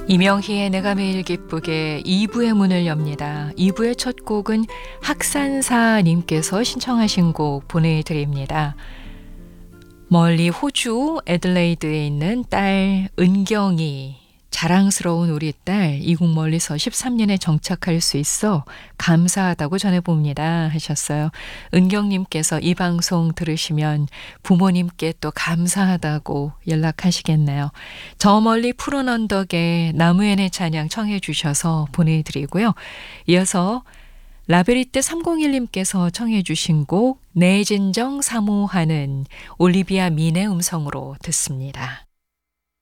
이명희의 내가 매일 기쁘게 2부의 문을 엽니다. 2부의 첫 곡은 학산사님께서 신청하신 곡 보내드립니다. 멀리 호주 애들레이드에 있는 딸 은경이 자랑스러운 우리 딸 이국 멀리서 13년에 정착할 수 있어 감사하다고 전해봅니다 하셨어요. 은경님께서 이 방송 들으시면 부모님께 또 감사하다고 연락하시겠네요. 저 멀리 푸른 언덕에 나무엔의 찬양 청해 주셔서 보내드리고요. 이어서 라베리떼 301님께서 청해 주신 곡 내 진정 사모하는 올리비아 민의 음성으로 듣습니다.